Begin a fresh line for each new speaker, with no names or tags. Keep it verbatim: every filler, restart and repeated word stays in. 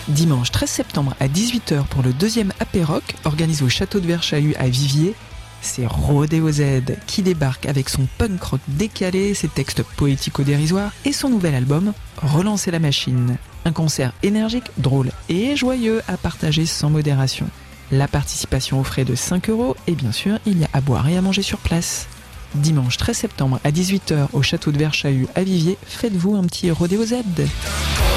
Dimanche treize septembre à dix-huit heures pour le deuxième apéroc organisé au château de Verchahus à Viviers. C'est Rodéo Z qui débarque avec son punk rock décalé, ses textes poético-dérisoires et son nouvel album Relancer la machine. Un concert énergique, drôle et joyeux à partager sans modération. La participation aux frais de cinq euros et bien sûr il y a à boire et à manger sur place. Dimanche treize septembre à dix-huit heures au château de Verchahus à Viviers, faites-vous un petit Rodéo Z.